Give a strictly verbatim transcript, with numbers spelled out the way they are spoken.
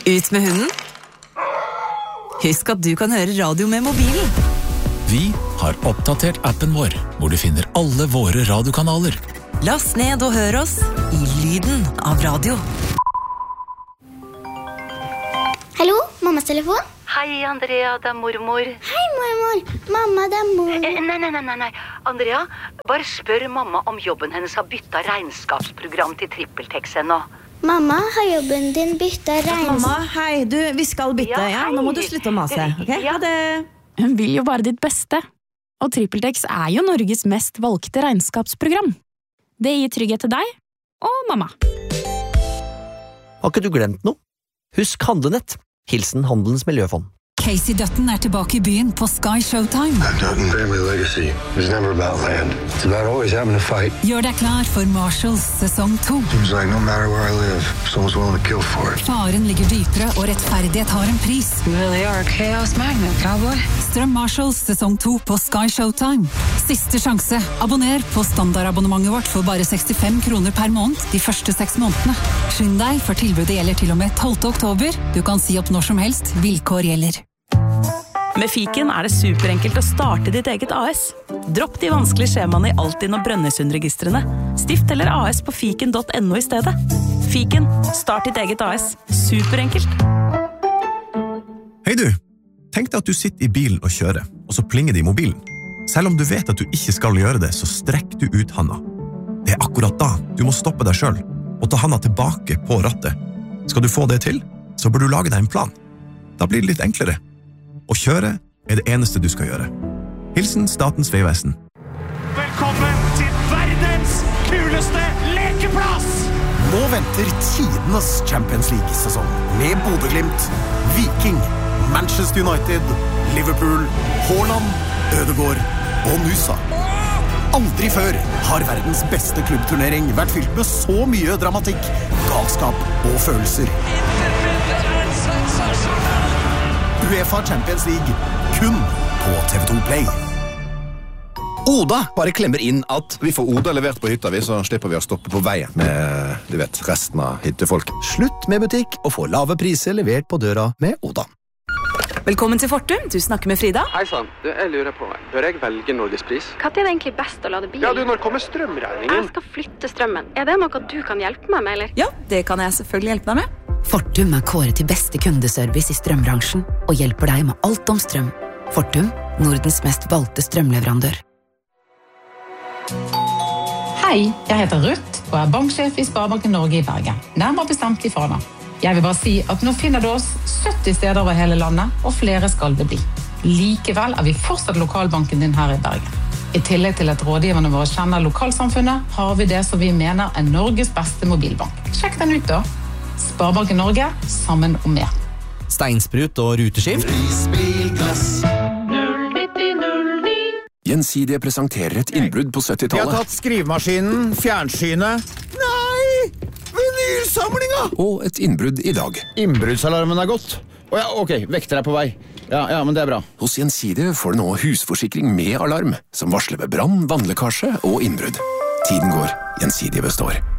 Ut med hunden. Husk at du kan høre radio med mobilen. Vi har oppdatert appen vår, hvor du finner alle våre radiokanaler. Last ned og hør oss i lyden av radio. Hallo, mammas telefon? Hei, Andrea, det er mormor. Hei, mormor. Mamma, det er mor. Eh, nei, nei, nei, nei. Andrea, bare spør mamma om jobben hennes har byttet regnskapsprogram til TrippelTex ennå. Mamma, har jobben din byttet regnskap? Mamma, hei, du, vi skal bytte, ja, ja nå må du slutte å mase, ok? Ja. Ha det. Hun vil jo bare ditt beste. Og TrippelTex er jo Norges mest valgte regnskapsprogram. Det gir trygghet til deg og mamma. Har ikke du glemt noe? Husk Handlenett. Hilsen Handelens Miljøfond. Casey Dutton er tilbake i byen på Sky Showtime. That Dutton family legacy was never about land. It's about always having a fight. Gjør deg klar for Marshalls sesong to. Seems like no matter where I live, someone's willing to kill for it. Faren ligger dypere, og rettferdighet har en pris. You really are a chaos magnet, cowboy. Strøm Marshalls sesong to på Sky Showtime. Siste sjanse. Abonner på standardabonnementet vårt for bare sekstifem kroner per måned de første seks månedene. Skynd deg, for tilbudet gjelder til og med tolvte oktober. Du kan si opp når som helst. Vilkår gjelder. Med Fiken er det superenkelt å starte ditt eget A S. Dropp de vanskelige skjemaene i Altinn og Brønnøysundregistrene. Stift eller A S på fiken punktum no i stedet. Fiken, start ditt eget A S. Superenkelt. Hei du, tenk deg at du sitter i bilen og kjører, og så plinger det i mobilen. Selv om du vet at du ikke skal gjøre det, så strekk du ut handa. Det er akkurat da du må stoppe deg selv, og ta handa tilbake på rattet. Skal du få det til, så bør du lage deg en plan. Da blir det litt enklere. Å kjøre er det eneste du skal gjøre. Hilsen Statens Vegvesen. Velkommen til verdens kuleste lekeplass! Nå venter tidenes Champions League-sesong med Bodø/Glimt, Viking, Manchester United, Liverpool, Haaland, Ødegaard og Nusa. Aldri før har verdens beste klubbturnering vært fylt med så mye dramatikk, galskap og følelser. UEFA Champions League, kun på T V to Play. Oda bare klemmer inn at vi får Oda levert på hytta, vi, så slipper vi å stoppe på veien med, du vet, resten av hyttefolk. Slutt med butikk og få lave priser levert på døra med Oda. Velkommen til Fortum, du snakker med Frida. Hei sann, du, jeg lurer på, bør jeg velge Norgespris? Hva er det egentlig best å lade bil? Ja, du, når kommer strømregningen? Jeg skal flytte strømmen. Er det noe du kan hjelpe meg med, eller? Ja, det kan jeg selvfølgelig hjelpe deg med. Fortum er kåret til beste kundeservice i strømbransjen og hjelper deg med alt om strøm. Fortum, Nordens mest valgte strømleverandør. Hei, jeg heter Ruth og er banksjef i Sparebanken Norge i Bergen. Nærmere bestemt i Fana. Jeg vil bare si at nå finner du oss sytti steder over hele landet, og flere skal det bli. Likevel er vi fortsatt lokalbanken din her i Bergen. I tillegg til at rådgiverne våre kjenner lokalsamfunnet, har vi det som vi mener er Norges beste mobilbank. Sjekk den ut da. Sparebanken Norge, sammen om mer. Steinsprut og ruteskift. null nitti null ni. Gjensidige presenterer et innbrudd på syttitallet. Vi har tatt skrivemaskinen, fjernsynet. Nei! Vinylsamlinga! Og et innbrudd i dag. Innbruddsalarmen er gått. Å ja, ok, vekter er på vei. Ja, ja, men det er bra. Hos Gjensidige får du nå husforsikring med alarm, som varsler ved brann, vannlekkasje og innbrudd. Tiden går, Gjensidige består.